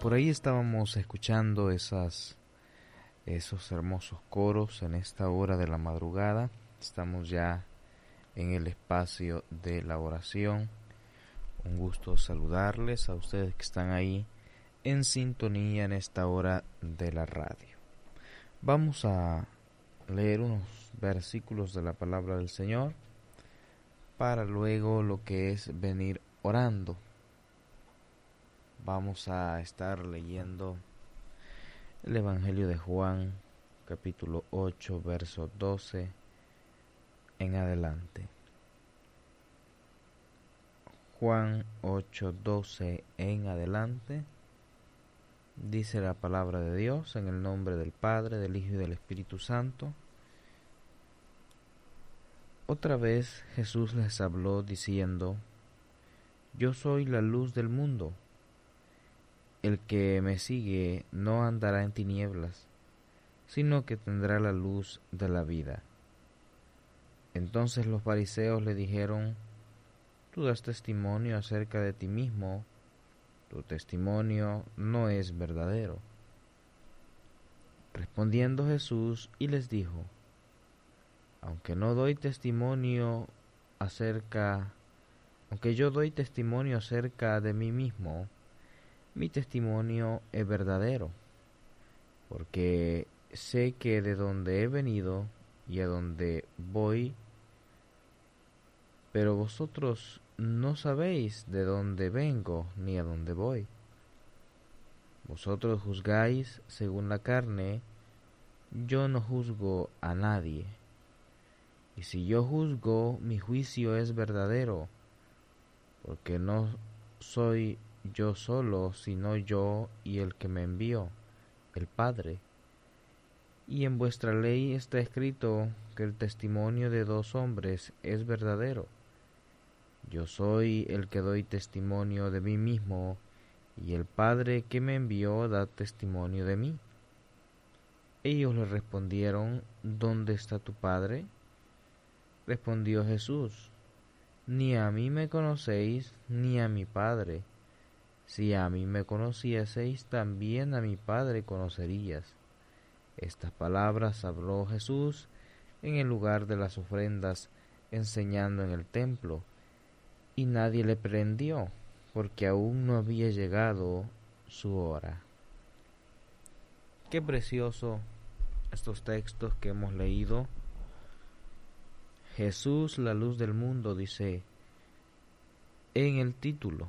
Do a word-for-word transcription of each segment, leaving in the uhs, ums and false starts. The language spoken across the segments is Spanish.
Por ahí estábamos escuchando esas, esos hermosos coros en esta hora de la madrugada. Estamos ya en el espacio de la oración. Un gusto saludarles a ustedes que están ahí en sintonía en esta hora de la radio. Vamos a leer unos versículos de la palabra del Señor para luego lo que es venir orando. Vamos a estar leyendo el Evangelio de Juan, capítulo ocho, verso doce en adelante. Juan ocho, doce en adelante. Dice la palabra de Dios en el nombre del Padre, del Hijo y del Espíritu Santo. Otra vez Jesús les habló diciendo: Yo soy la luz del mundo. El que me sigue no andará en tinieblas, sino que tendrá la luz de la vida. Entonces los fariseos le dijeron: Tú das testimonio acerca de ti mismo, tu testimonio no es verdadero. Respondiendo Jesús y les dijo: Aunque no doy testimonio acerca, aunque yo doy testimonio acerca de mí mismo, mi testimonio es verdadero, porque sé que de donde he venido y a donde voy, pero vosotros no sabéis de dónde vengo ni a dónde voy. Vosotros juzgáis según la carne, yo no juzgo a nadie. Y si yo juzgo, mi juicio es verdadero, porque no soy yo solo, sino yo y el que me envió, el Padre. Y en vuestra ley está escrito que el testimonio de dos hombres es verdadero. Yo soy el que doy testimonio de mí mismo, y el Padre que me envió da testimonio de mí. Ellos le respondieron: ¿Dónde está tu Padre? Respondió Jesús: Ni a mí me conocéis, ni a mi Padre. Si a mí me conocieseis, también a mi Padre conocerías. Estas palabras habló Jesús en el lugar de las ofrendas, enseñando en el templo, y nadie le prendió, porque aún no había llegado su hora. Qué precioso estos textos que hemos leído. Jesús, la luz del mundo, dice en el título.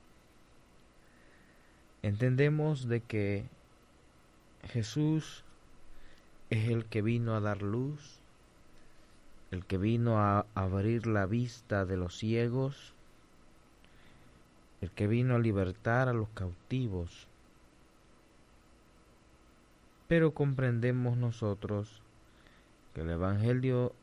Entendemos de que Jesús es el que vino a dar luz, el que vino a abrir la vista de los ciegos, el que vino a libertar a los cautivos. Pero comprendemos nosotros que el Evangelio